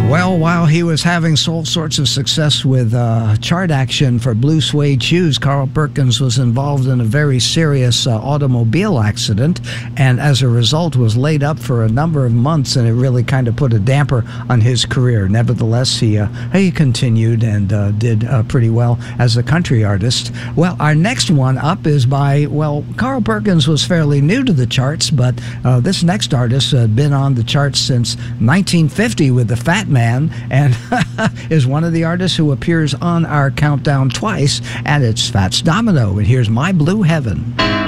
Well, while he was having all sorts of success with chart action for blue suede shoes, Carl Perkins was involved in a very serious automobile accident, and as a result was laid up for a number of months, and it really kind of put a damper on his career. Nevertheless, he continued and did pretty well as a country artist. Well, our next one up is by, well, Carl Perkins was fairly new to the charts, but this next artist had been on the charts since 1950 with the Fat Man, and is one of the artists who appears on our countdown twice, and it's Fats Domino, and here's My Blue Heaven.